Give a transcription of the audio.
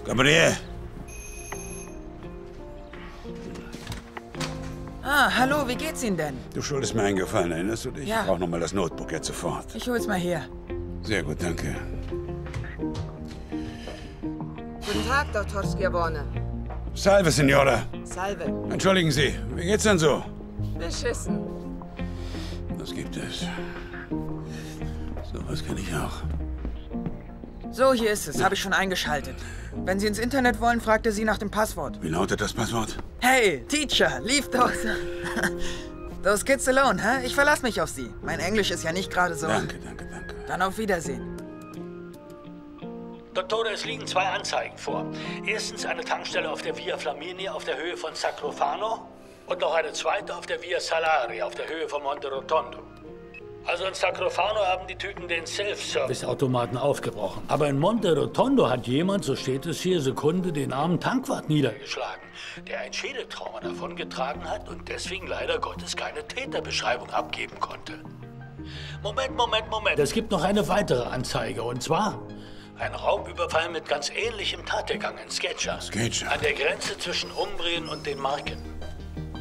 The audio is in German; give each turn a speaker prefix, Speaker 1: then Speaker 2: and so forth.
Speaker 1: Gabriel!
Speaker 2: Ah, hallo, wie geht's Ihnen denn?
Speaker 1: Du schuldest mir einen Gefallen, erinnerst du dich?
Speaker 2: Ja.
Speaker 1: Ich brauch noch mal das Notebook jetzt sofort.
Speaker 2: Ich hol's mal her.
Speaker 1: Sehr gut, danke.
Speaker 3: Guten Tag, Dr. Schiavone.
Speaker 1: Salve, Signora.
Speaker 3: Salve.
Speaker 1: Entschuldigen Sie, wie geht's denn so?
Speaker 3: Beschissen.
Speaker 1: Was gibt es? Sowas kenne ich auch.
Speaker 2: So, hier ist es. Habe ich schon eingeschaltet. Wenn Sie ins Internet wollen, fragt er Sie nach dem Passwort.
Speaker 1: Wie lautet das Passwort?
Speaker 2: Hey, Teacher, leave those... those kids alone, hä? Ich verlasse mich auf Sie. Mein Englisch ist ja nicht gerade so...
Speaker 1: Danke, danke, danke.
Speaker 2: Dann auf Wiedersehen.
Speaker 4: Dottore, es liegen 2 Anzeigen vor. Erstens eine Tankstelle auf der Via Flaminia auf der Höhe von Sacrofano und noch eine zweite auf der Via Salari auf der Höhe von Monte Rotondo. Also in Sacrofano haben die Typen den Self-Service-Automaten aufgebrochen. Aber in Monte Rotondo hat jemand, so steht es hier, Sekunde, den armen Tankwart niedergeschlagen, der ein Schädeltrauma davongetragen hat und deswegen leider Gottes keine Täterbeschreibung abgeben konnte. Moment. Es gibt noch eine weitere Anzeige und zwar ein Raubüberfall mit ganz ähnlichem Tathergang in Sketcher.
Speaker 1: Sketcher?
Speaker 4: An der Grenze zwischen Umbrien und den Marken.